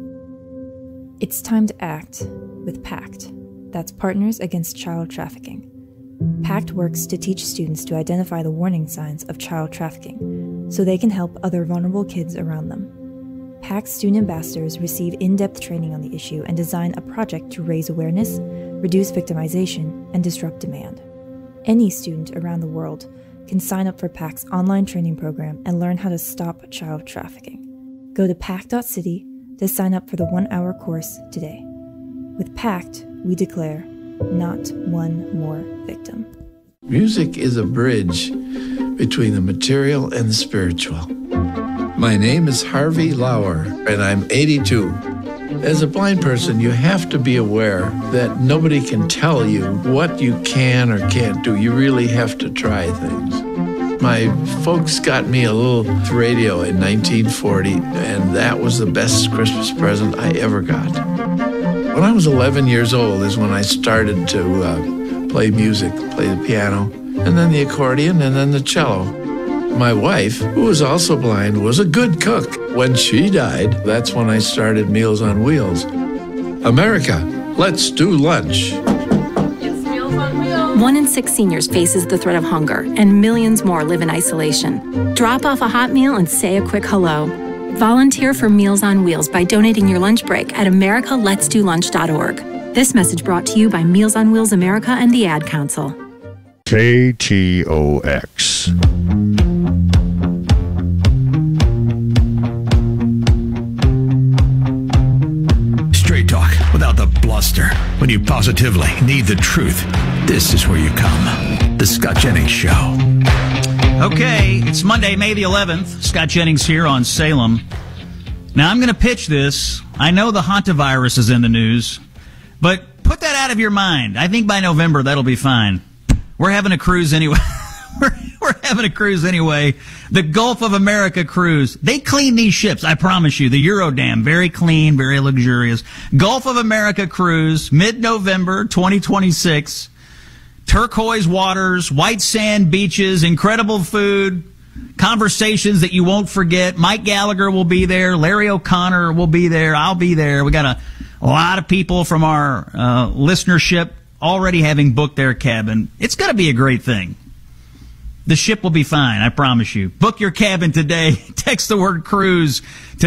It's time to act with PACT. That's Partners Against Child Trafficking. PACT works to teach students to identify the warning signs of child trafficking so they can help other vulnerable kids around them. PACT student ambassadors receive in-depth training on the issue and design a project to raise awareness, reduce victimization, and disrupt demand. Any student around the world can sign up for PACT's online training program and learn how to stop child trafficking. Go to pact.city to sign up for the 1-hour course today. With PACT, we declare not one more victim. Music is a bridge between the material and the spiritual. My name is Harvey Lauer, and I'm 82. As a blind person, you have to be aware that nobody can tell you what you can or can't do. You really have to try things. My folks got me a little radio in 1940, and that was the best Christmas present I ever got. When I was 11 years old is when I started to play music, play the piano, and then the accordion, and then the cello. My wife, who was also blind, was a good cook. When she died, that's when I started Meals on Wheels. America, let's do lunch. It's Meals on Wheels. 1 in 6 seniors faces the threat of hunger, and millions more live in isolation. Drop off a hot meal and say a quick hello. Volunteer for Meals on Wheels by donating your lunch break at americaletsdolunch.org. This message brought to you by Meals on Wheels America and the Ad Council. KTOX. Straight talk without the bluster. When you positively need the truth, this is where you come. The Scott Jennings Show. Okay, it's Monday, May the 11th. Scott Jennings here on Salem. Now, I'm going to pitch this. I know the hantavirus is in the news, but put that out of your mind. I think by November, that'll be fine. We're having a cruise anyway. We're having a cruise anyway. The Gulf of America cruise. They clean these ships, I promise you. The Eurodam, very clean, very luxurious. Gulf of America cruise, mid-November 2026. Turquoise waters, white sand beaches, incredible food, conversations that you won't forget. Mike Gallagher will be there. Larry O'Connor will be there. I'll be there. We got a lot of people from our listenership already having booked their cabin. It's going to be a great thing. The ship will be fine, I promise you. Book your cabin today. Text the word cruise to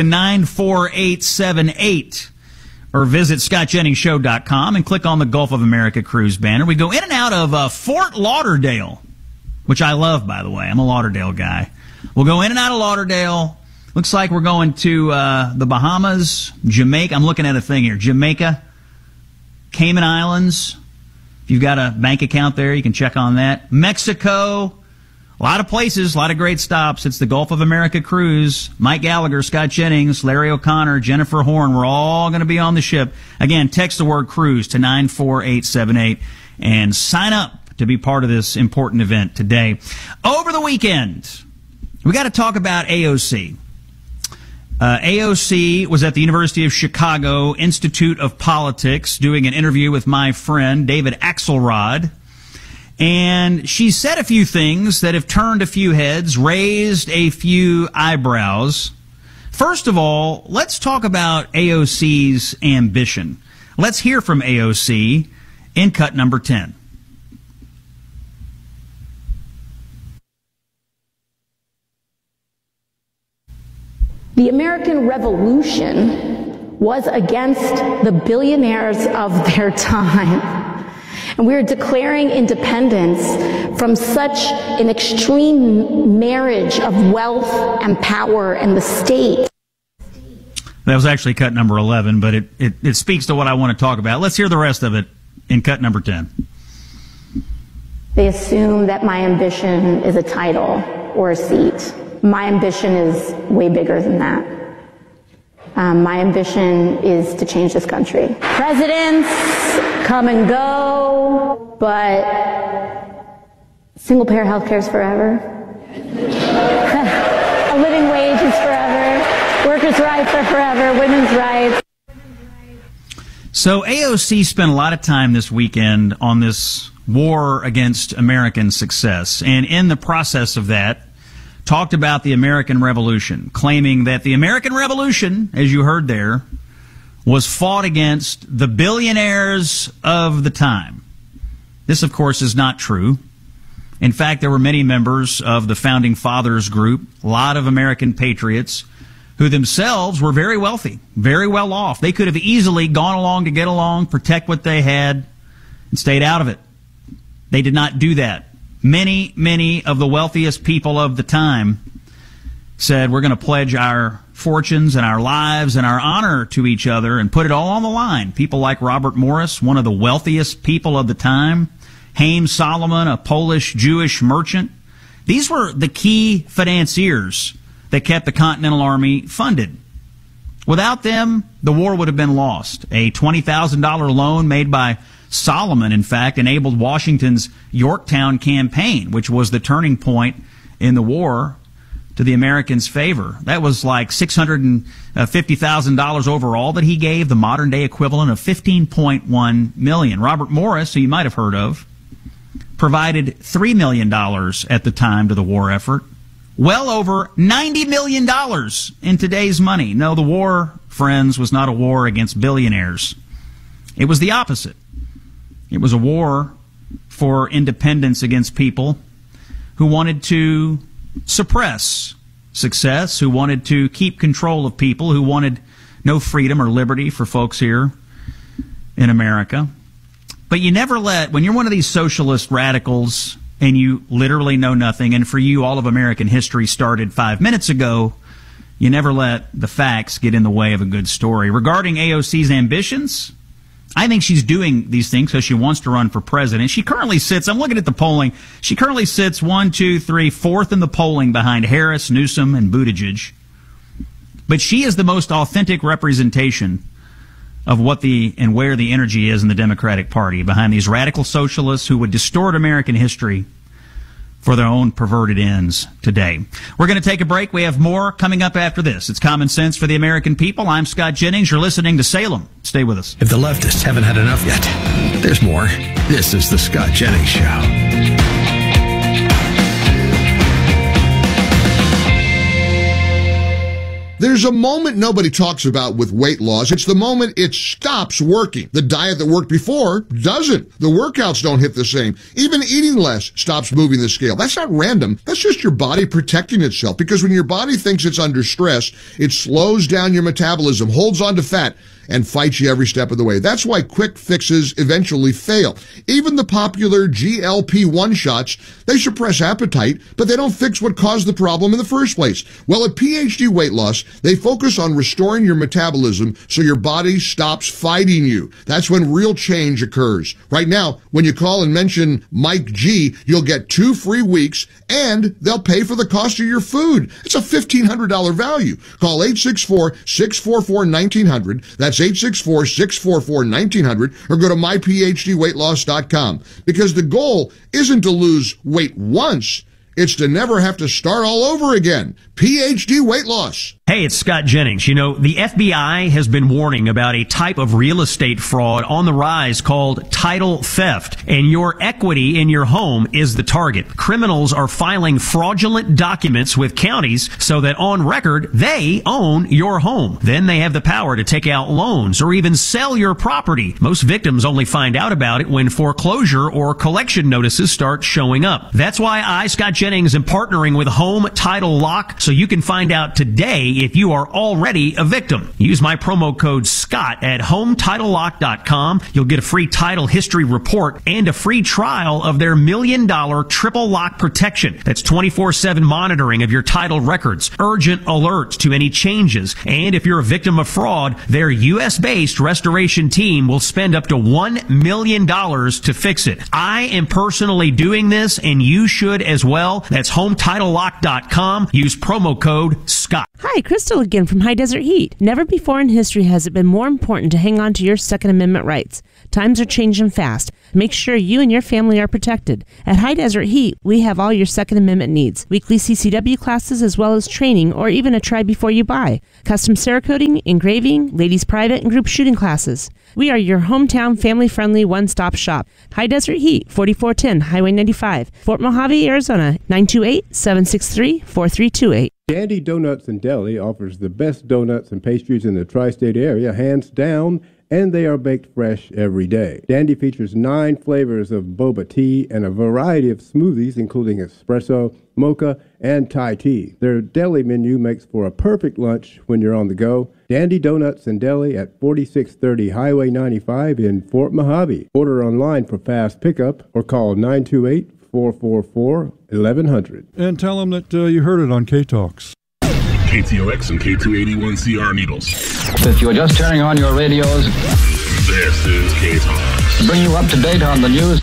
94878. Or visit scottjenningsshow.com and click on the Gulf of America cruise banner. We go in and out of Fort Lauderdale, which I love, by the way. I'm a Lauderdale guy. We'll go in and out of Lauderdale. Looks like we're going to the Bahamas, Jamaica. I'm looking at a thing here. Jamaica, Cayman Islands. If you've got a bank account there, you can check on that. Mexico. A lot of places, a lot of great stops. It's the Gulf of America cruise. Mike Gallagher, Scott Jennings, Larry O'Connor, Jennifer Horn. We're all going to be on the ship. Again, text the word cruise to 94878 and sign up to be part of this important event today. Over the weekend, we got to talk about AOC. AOC was at the University of Chicago Institute of Politics doing an interview with my friend David Axelrod. And she said a few things that have turned a few heads, raised a few eyebrows. First of all, let's talk about AOC's ambition. Let's hear from AOC in cut number 10. The American Revolution was against the billionaires of their time. And we are declaring independence from such an extreme marriage of wealth and power and the state. That was actually cut number 11, but it speaks to what I want to talk about. Let's hear the rest of it in cut number 10. They assume that my ambition is a title or a seat. My ambition is way bigger than that. My ambition is to change this country. Presidents come and go, but single-payer health care is forever. A living wage is forever. Workers' rights are forever. Women's rights. So AOC spent a lot of time this weekend on this war against American success, and in the process of that, talked about the American Revolution, claiming that the American Revolution, as you heard there, was fought against the billionaires of the time. This, of course, is not true. In fact, there were many members of the Founding Fathers group, a lot of American patriots, who themselves were very wealthy, very well off. They could have easily gone along to get along, protect what they had, and stayed out of it. They did not do that. Many of the wealthiest people of the time said, we're going to pledge our fortunes and our lives and our honor to each other and put it all on the line. People like Robert Morris, one of the wealthiest people of the time, Haim Solomon, a Polish Jewish merchant. These were the key financiers that kept the Continental Army funded. Without them, the war would have been lost. A $20,000 loan made by Solomon, in fact, enabled Washington's Yorktown campaign, which was the turning point in the war to the Americans' favor. That was like $650,000 overall that he gave, the modern-day equivalent of $15.1 million. Robert Morris, who you might have heard of, provided $3 million at the time to the war effort. Well over $90 million in today's money. No, the war, friends, was not a war against billionaires. It was the opposite. It was a war for independence against people who wanted to suppress success, who wanted to keep control of people, who wanted no freedom or liberty for folks here in America. But you never let, when you're one of these socialist radicals and you literally know nothing, and for you all of American history started 5 minutes ago, you never let the facts get in the way of a good story. Regarding AOC's ambitions, I think she's doing these things because she wants to run for president. She currently sits, I'm looking at the polling, she currently sits 4th in the polling behind Harris, Newsom, and Buttigieg. But she is the most authentic representation of what and where the energy is in the Democratic Party, behind these radical socialists who would distort American history for their own perverted ends today. We're going to take a break. We have more coming up after this. It's Common Sense for the American People. I'm Scott Jennings. You're listening to Salem. Stay with us. If the leftists haven't had enough yet, there's more. This is the Scott Jennings Show. There's a moment nobody talks about with weight loss. It's the moment it stops working. The diet that worked before doesn't. The workouts don't hit the same. Even eating less stops moving the scale. That's not random. That's just your body protecting itself. Because when your body thinks it's under stress, it slows down your metabolism, holds on to fat, and fights you every step of the way. That's why quick fixes eventually fail. Even the popular GLP-1 shots, they suppress appetite, but they don't fix what caused the problem in the first place. Well, at PhD Weight Loss, they focus on restoring your metabolism so your body stops fighting you. That's when real change occurs. Right now, when you call and mention Mike G, you'll get 2 free weeks, and they'll pay for the cost of your food. It's a $1,500 value. Call 864-644-1900. That's 864-644-1900, or go to myphdweightloss.com. Because the goal isn't to lose weight once, it's to never have to start all over again. PhD Weight Loss. Hey, it's Scott Jennings. You know, the FBI has been warning about a type of real estate fraud on the rise called title theft, and your equity in your home is the target. Criminals are filing fraudulent documents with counties so that on record, they own your home. Then they have the power to take out loans or even sell your property. Most victims only find out about it when foreclosure or collection notices start showing up. That's why I, Scott Jennings, Jennings am partnering with Home Title Lock so you can find out today if you are already a victim. Use my promo code SCOTT at HomeTitleLock.com. You'll get a free title history report and a free trial of their $1 million triple lock protection. That's 24/7 monitoring of your title records, urgent alerts to any changes, and if you're a victim of fraud, their U.S.-based restoration team will spend up to $1 million to fix it. I am personally doing this, and you should as well. That's HomeTitleLock.com. Use promo code SCOTT. Hi, Crystal again from High Desert Heat. Never before in history has it been more important to hang on to your Second Amendment rights. Times are changing fast. Make sure you and your family are protected. At High Desert Heat, we have all your Second Amendment needs. Weekly CCW classes as well as training or even a try before you buy. Custom Cerakoting, engraving, ladies private and group shooting classes. We are your hometown family-friendly one-stop shop. High Desert Heat, 4410 Highway 95, Fort Mojave, Arizona, 928-763-4328. Dandy Donuts and Deli offers the best donuts and pastries in the tri-state area, hands down, and they are baked fresh every day. Dandy features 9 flavors of boba tea and a variety of smoothies, including espresso, mocha, and Thai tea. Their deli menu makes for a perfect lunch when you're on the go. Dandy Donuts and Deli at 4630 Highway 95 in Fort Mojave. Order online for fast pickup or call 928-444-1100. And tell them that you heard it on K-Talks. KTOX and K281CR Needles. If you're just turning on your radios, this is K-Talks. Bring you up to date on the news.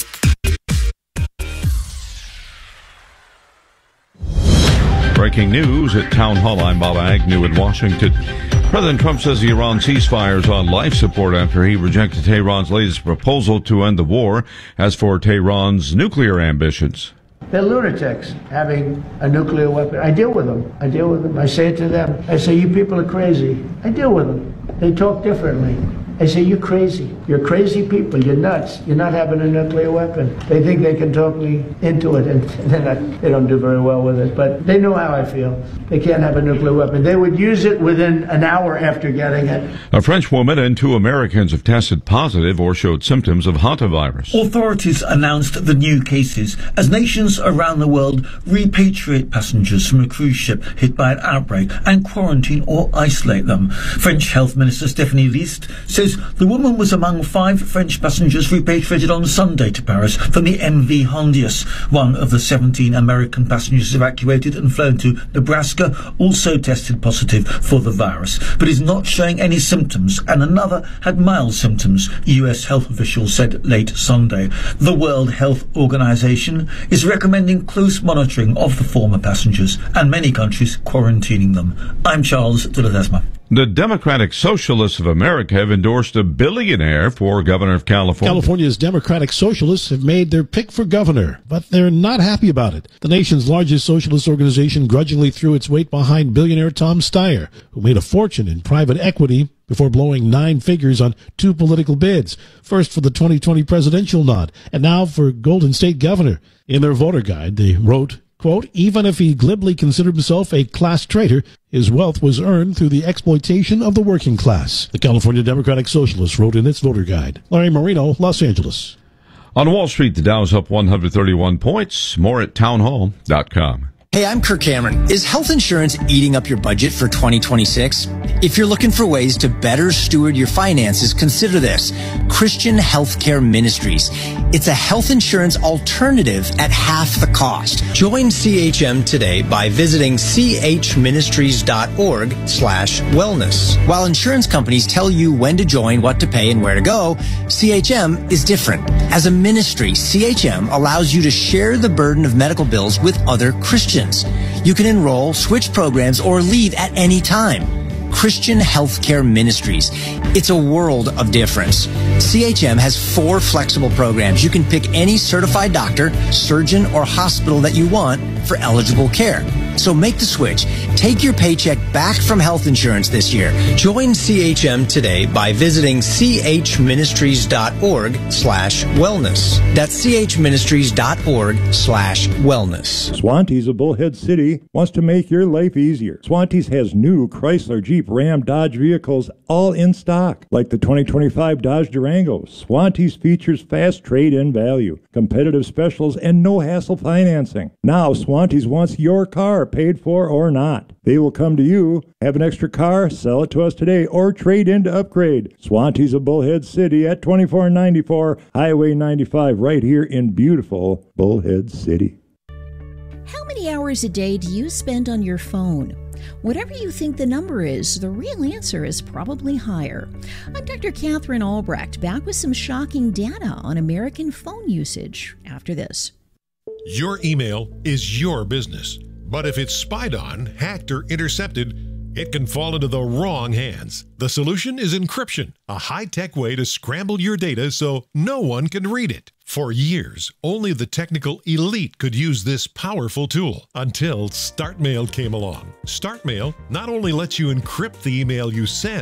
Breaking news at Town Hall. I'm Bob Agnew in Washington. President Trump says the Iran ceasefire is on life support after he rejected Tehran's latest proposal to end the war. As for Tehran's nuclear ambitions, they're lunatics having a nuclear weapon. I deal with them. I say it to them. I say, you people are crazy. I deal with them. They talk differently. I say, you're crazy. You're crazy people. You're nuts. You're not having a nuclear weapon. They think they can talk me into it, and they don't do very well with it. But they know how I feel. They can't have a nuclear weapon. They would use it within an hour after getting it. A French woman and 2 Americans have tested positive or showed symptoms of hantavirus. Authorities announced the new cases as nations around the world repatriate passengers from a cruise ship hit by an outbreak and quarantine or isolate them. French Health Minister Stéphanie List says the woman was among 5 French passengers repatriated on Sunday to Paris from the MV Hondius. One of the 17 American passengers evacuated and flown to Nebraska also tested positive for the virus, but is not showing any symptoms, and another had mild symptoms, U.S. health officials said late Sunday. The World Health Organization is recommending close monitoring of the former passengers and many countries quarantining them. I'm Charles de Ledesma. The Democratic Socialists of America have endorsed a billionaire for governor of California. California's Democratic Socialists have made their pick for governor, but they're not happy about it. The nation's largest socialist organization grudgingly threw its weight behind billionaire Tom Steyer, who made a fortune in private equity before blowing 9 figures on 2 political bids, first for the 2020 presidential nod, and now for Golden State governor. In their voter guide, they wrote, quote, even if he glibly considered himself a class traitor, his wealth was earned through the exploitation of the working class. The California Democratic Socialists wrote in its voter guide. Larry Marino, Los Angeles. On Wall Street, the Dow's up 131 points. More at townhall.com. Hey, I'm Kirk Cameron. Is health insurance eating up your budget for 2026? If you're looking for ways to better steward your finances, consider this. Christian Healthcare Ministries. It's a health insurance alternative at half the cost. Join CHM today by visiting chministries.org/wellness. While insurance companies tell you when to join, what to pay, and where to go, CHM is different. As a ministry, CHM allows you to share the burden of medical bills with other Christians. You can enroll, switch programs, or leave at any time. Christian Healthcare Ministries. It's a world of difference. CHM has 4 flexible programs. You can pick any certified doctor, surgeon, or hospital that you want for eligible care. So make the switch. Take your paycheck back from health insurance this year. Join CHM today by visiting chministries.org/wellness. That's chministries.org/wellness. Swantee's a Bullhead City, wants to make your life easier. Swantee's has new Chrysler Jeep Jeep, Ram, Dodge vehicles all in stock, like the 2025 Dodge Durango. Swantees features fast trade-in value, competitive specials, and no-hassle financing. Now, Swantees wants your car, paid for or not. They will come to you, have an extra car, sell it to us today, or trade in to upgrade. Swantees of Bullhead City at 2494 Highway 95, right here in beautiful Bullhead City. How many hours a day do you spend on your phone? Whatever you think the number is, the real answer is probably higher. I'm Dr. Catherine Albrecht, back with some shocking data on American phone usage after this. Your email is your business, but if it's spied on, hacked, or intercepted, it can fall into the wrong hands. The solution is encryption, a high-tech way to scramble your data so no one can read it. For years, only the technical elite could use this powerful tool until StartMail came along. StartMail not only lets you encrypt the email you send,